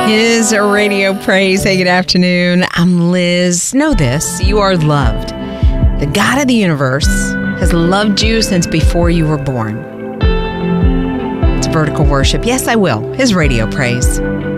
His radio praise. Hey, good afternoon. I'm Liz. Know this, you are loved. The God of the universe has loved you since before you were born. It's vertical worship. Yes, I will. His radio praise.